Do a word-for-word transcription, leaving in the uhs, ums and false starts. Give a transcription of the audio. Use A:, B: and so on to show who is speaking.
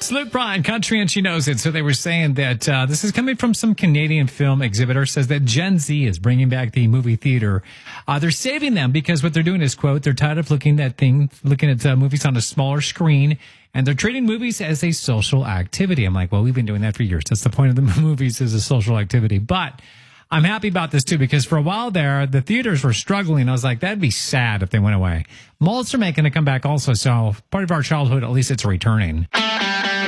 A: Luke Bryan, country, and she knows it. So they were saying that uh, this is coming from some Canadian film exhibitor, says that Gen Z is bringing back the movie theater. Uh, they're saving them because what they're doing is, quote, they're tired of looking at thing, looking at uh, movies on a smaller screen, and they're treating movies as a social activity. I'm like, well, we've been doing that for years. That's the point of the movies, is a social activity. But I'm happy about this too, because for a while there, the theaters were struggling. I was like, that'd be sad if they went away. Malls are making a comeback also, so part of our childhood, at least it's returning.